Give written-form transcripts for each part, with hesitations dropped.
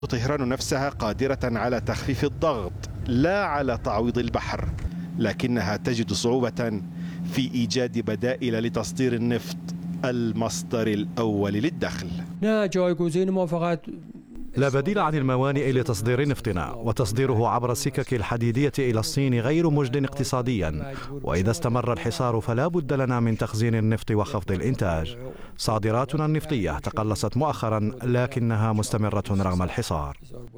طهران نفسها قادرة على تخفيف الضغط لا على تعويض البحر، لكنها تجد صعوبة في إيجاد بدائل لتصدير النفط المصدر الأول للدخل. لا بديل عن الموانئ لتصدير نفطنا، وتصديره عبر السكك الحديدية إلى الصين غير مجد اقتصاديا، وإذا استمر الحصار فلا بد لنا من تخزين النفط وخفض الإنتاج. صادراتنا النفطية تقلصت مؤخرا لكنها مستمرة رغم الحصار.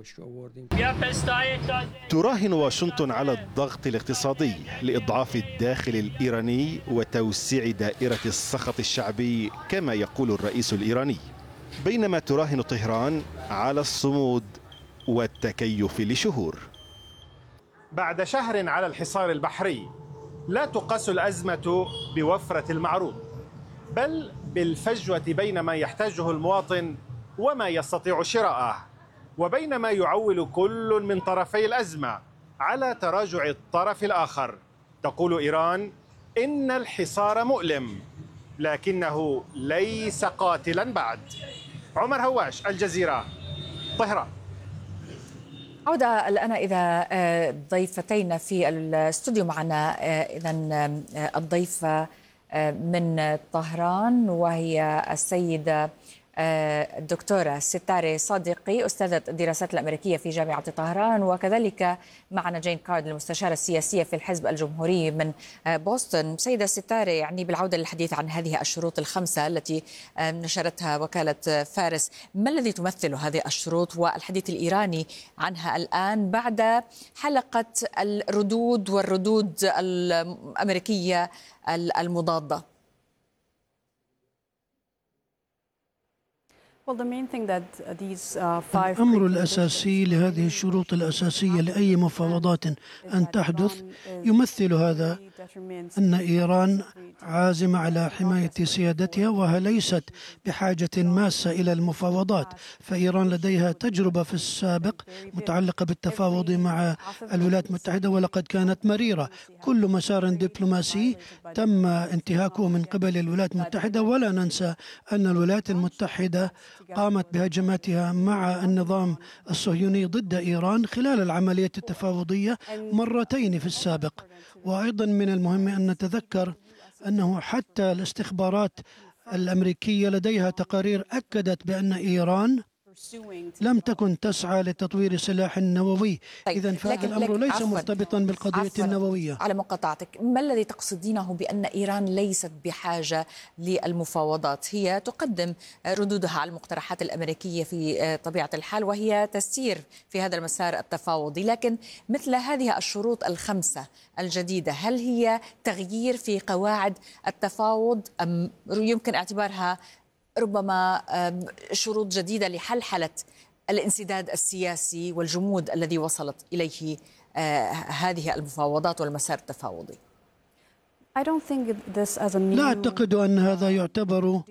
تراهن واشنطن على الضغط الاقتصادي لإضعاف الداخل الإيراني وتوسيع دائرة السخط الشعبي كما يقول الرئيس الإيراني، بينما تراهن طهران على الصمود والتكيف لشهور. بعد شهر على الحصار البحري لا تقاس الأزمة بوفرة المعروض، بل بالفجوة بين ما يحتاجه المواطن وما يستطيع شراءه، وبين ما يعول كل من طرفي الأزمة على تراجع الطرف الآخر. تقول إيران إن الحصار مؤلم لكنه ليس قاتلا بعد. عمر هواش، الجزيرة، طهران. عودة الآن إذا ضيفتين في الاستوديو معنا، إذا الضيفة من طهران وهي السيدة الدكتورة ستارة صادقي، أستاذة الدراسات الأمريكية في جامعة طهران، وكذلك معنا جين كارد المستشارة السياسية في الحزب الجمهوري من بوسطن. سيدة ستارة، يعني بالعودة للحديث عن هذه الشروط الخمسة التي نشرتها وكالة فارس، ما الذي تمثل هذه الشروط والحديث الإيراني عنها الآن بعد حلقة الردود والردود الأمريكية المضادة؟ الأمر الأساسي لهذه الشروط الأساسية لأي مفاوضات أن تحدث يمثل هذا أن إيران عازمة على حماية سيادتها وهي ليست بحاجة ماسة إلى المفاوضات، فإيران لديها تجربة في السابق متعلقة بالتفاوض مع الولايات المتحدة ولقد كانت مريرة. كل مسار دبلوماسي تم انتهاكه من قبل الولايات المتحدة، ولا ننسى أن الولايات المتحدة قامت بهجماتها مع النظام الصهيوني ضد إيران خلال العملية التفاوضية مرتين في السابق. وأيضا من المهم أن نتذكر أنه حتى الاستخبارات الأمريكية لديها تقارير أكدت بأن إيران لم تكن تسعى لتطوير سلاح نووي. إذن فهذا الأمر ليس مرتبطا بالقضية النووية. على مقاطعتك، ما الذي تقصدينه بأن إيران ليست بحاجة للمفاوضات؟ هي تقدم ردودها على المقترحات الأمريكية في طبيعة الحال وهي تسير في هذا المسار التفاوضي، لكن مثل هذه الشروط الخمسة الجديدة هل هي تغيير في قواعد التفاوض أم يمكن اعتبارها ربما شروط جديدة لحلحلة الانسداد السياسي والجمود الذي وصلت إليه هذه المفاوضات والمسار التفاوضي؟ لا أعتقد أن هذا يعتبر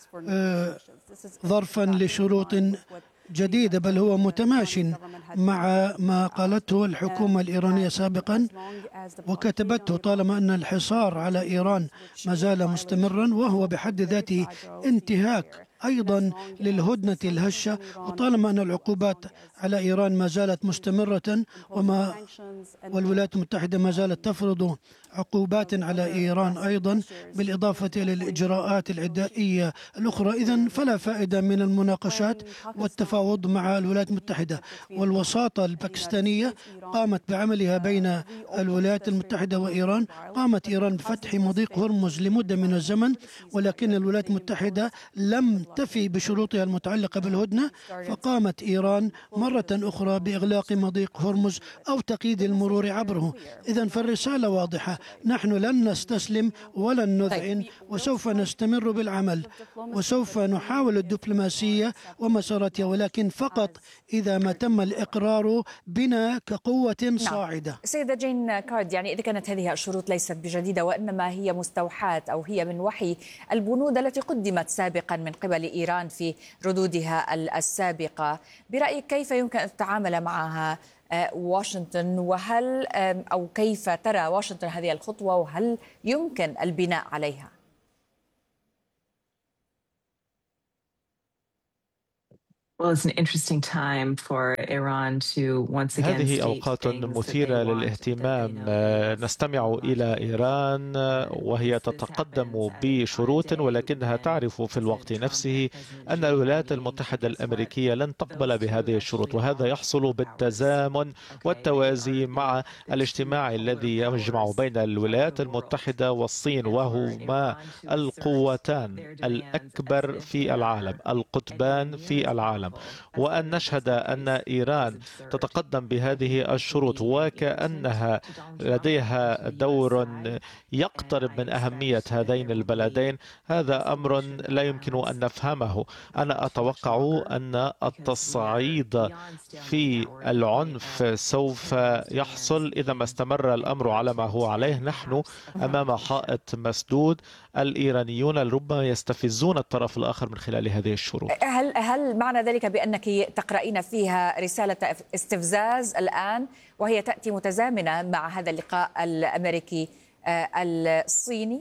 ظرفا لشروط جديدة، بل هو متماش مع ما قالته الحكومة الإيرانية سابقا وكتبته، طالما أن الحصار على إيران ما زال مستمرا وهو بحد ذاته انتهاك أيضا للهدنة الهشة، وطالما أن العقوبات على إيران ما زالت مستمرة والولايات المتحدة ما زالت تفرض عقوبات على إيران أيضا بالإضافة إلى الإجراءات العدائية الأخرى، إذن فلا فائدة من المناقشات والتفاوض مع الولايات المتحدة. والوساطة الباكستانية قامت بعملها بين الولايات المتحدة وإيران. قامت إيران بفتح مضيق هرمز لمدة من الزمن، ولكن الولايات المتحدة لم تفي بشروطها المتعلقة بالهدنة، فقامت إيران مرة أخرى بإغلاق مضيق هرمز أو تقييد المرور عبره. إذن فالرسالة واضحة، نحن لن نستسلم ولن نذعن وسوف نستمر بالعمل وسوف نحاول الدبلوماسية ومساراتها، ولكن فقط إذا ما تم الإقرار بنا كقوة صاعدة. سيدة جين كارد، يعني إذا كانت هذه الشروط ليست بجديدة وإنما هي مستوحاة أو هي من وحي البنود التي قدمت سابقا من قبل إيران في ردودها السابقة، برأيك كيف يمكن أن تتعامل معها واشنطن، وهل أو كيف ترى واشنطن هذه الخطوة وهل يمكن البناء عليها؟ هذه أوقات مثيرة للاهتمام. نستمع إلى إيران وهي تتقدم بشروط، ولكنها تعرف في الوقت نفسه أن الولايات المتحدة الأمريكية لن تقبل بهذه الشروط، وهذا يحصل بالتزامن والتوازي مع الاجتماع الذي يجمع بين الولايات المتحدة والصين، وهما القوتان الأكبر في العالم، القطبان في العالم. وأن نشهد أن إيران تتقدم بهذه الشروط وكأنها لديها دور يقترب من أهمية هذين البلدين، هذا أمر لا يمكن أن نفهمه. أنا أتوقع أن التصعيد في العنف سوف يحصل إذا ما استمر الأمر على ما هو عليه. نحن أمام حائط مسدود، الإيرانيون ربما يستفزون الطرف الآخر من خلال هذه الشروط. هل معنى ذلك بأنك تقرأين فيها رسالة استفزاز الآن، وهي تأتي متزامنة مع هذا اللقاء الأمريكي الصيني؟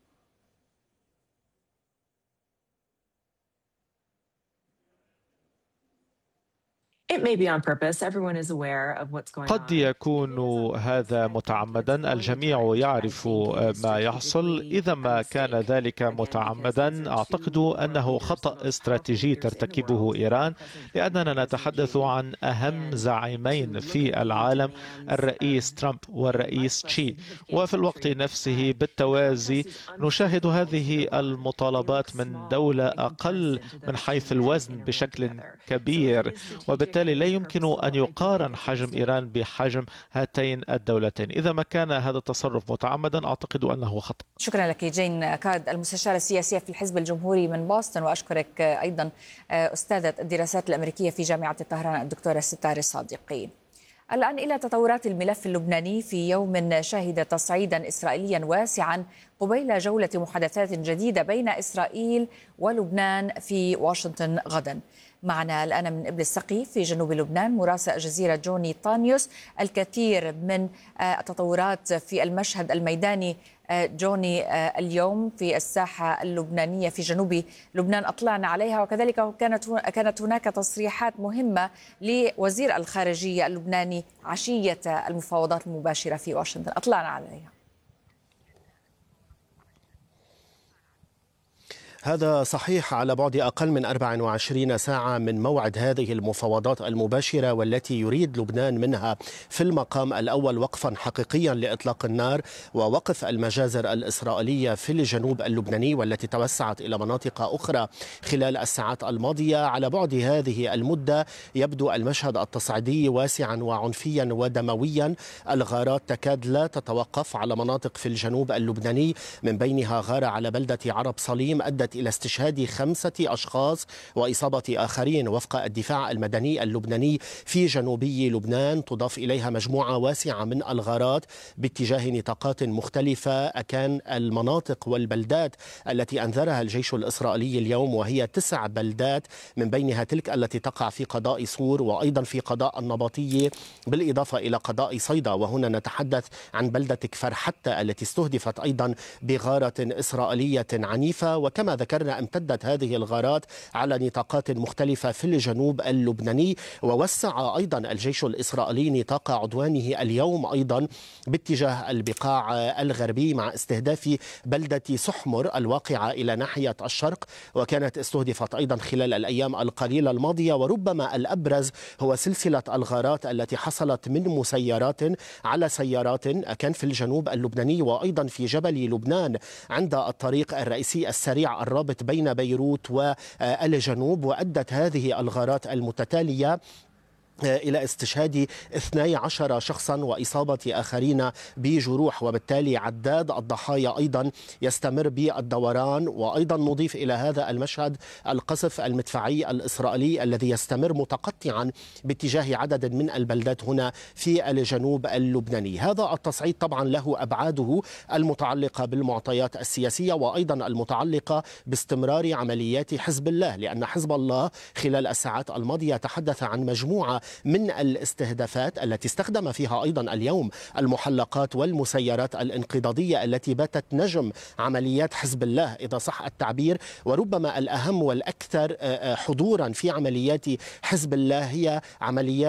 قد يكون هذا متعمدا، الجميع يعرف ما يحصل. إذا ما كان ذلك متعمدا أعتقد أنه خطأ استراتيجي ترتكبه إيران، لأننا نتحدث عن أهم زعيمين في العالم، الرئيس ترامب والرئيس شي، وفي الوقت نفسه بالتوازي نشاهد هذه المطالبات من دولة أقل من حيث الوزن بشكل كبير، وبالتالي لا يمكن أن يقارن حجم إيران بحجم هاتين الدولتين. إذا ما كان هذا التصرف متعمدا أعتقد أنه خطأ. شكرا لك جين كاد، المستشارة السياسية في الحزب الجمهوري من بوسطن، وأشكرك أيضا أستاذة الدراسات الأمريكية في جامعة طهران الدكتورة ستار صادقي. الآن إلى تطورات الملف اللبناني في يوم شهد تصعيدا إسرائيليا واسعا قبيل جولة محادثات جديدة بين إسرائيل ولبنان في واشنطن غدا. معنا الآن من إبل السقي في جنوب لبنان مراسل جزيرة جوني طانيوس الكثير من التطورات في المشهد الميداني. جوني، اليوم في الساحة اللبنانية في جنوب لبنان أطلعنا عليها، وكذلك كانت هناك تصريحات مهمة لوزير الخارجية اللبناني عشية المفاوضات المباشرة في واشنطن، أطلعنا عليها. هذا صحيح، على بعد أقل من 24 ساعة من موعد هذه المفاوضات المباشرة، والتي يريد لبنان منها في المقام الأول وقفا حقيقيا لإطلاق النار ووقف المجازر الإسرائيلية في الجنوب اللبناني، والتي توسعت إلى مناطق أخرى خلال الساعات الماضية. على بعد هذه المدة يبدو المشهد التصعيدي واسعا وعنفيا ودمويا. الغارات تكاد لا تتوقف على مناطق في الجنوب اللبناني، من بينها غارة على بلدة عرب صليم أدت إلى استشهاد 5 أشخاص وإصابة آخرين وفق الدفاع المدني اللبناني في جنوبي لبنان. تضاف إليها مجموعة واسعة من الغارات باتجاه نطاقات مختلفة. أكان المناطق والبلدات التي أنذرها الجيش الإسرائيلي اليوم، وهي 9 بلدات، من بينها تلك التي تقع في قضاء صور وأيضا في قضاء النبطية، بالإضافة إلى قضاء صيدا. وهنا نتحدث عن بلدة كفر حتى التي استهدفت أيضا بغارة إسرائيلية عنيفة. وكما ذكرنا امتدت هذه الغارات على نطاقات مختلفة في الجنوب اللبناني، ووسع أيضا الجيش الإسرائيلي نطاق عدوانه اليوم أيضا باتجاه البقاع الغربي، مع استهداف بلدة سحمر الواقعة إلى ناحية الشرق، وكانت استهدفت أيضا خلال الأيام القليلة الماضية. وربما الأبرز هو سلسلة الغارات التي حصلت من مسيرات على سيارات كان في الجنوب اللبناني وأيضا في جبل لبنان عند الطريق الرئيسي السريع الرابط بين بيروت والجنوب. وأدت هذه الغارات المتتالية إلى استشهاد 12 شخصا وإصابة آخرين بجروح، وبالتالي عداد الضحايا أيضا يستمر بالدوران. وأيضا نضيف إلى هذا المشهد القصف المدفعي الإسرائيلي الذي يستمر متقطعا باتجاه عدد من البلدات هنا في الجنوب اللبناني. هذا التصعيد طبعا له أبعاده المتعلقة بالمعطيات السياسية، وأيضا المتعلقة باستمرار عمليات حزب الله، لأن حزب الله خلال الساعات الماضية تحدث عن مجموعة من الاستهدافات التي استخدم فيها أيضا اليوم المحلقات والمسيرات الانقضاضية التي باتت نجم عمليات حزب الله إذا صح التعبير. وربما الأهم والأكثر حضورا في عمليات حزب الله هي عمليات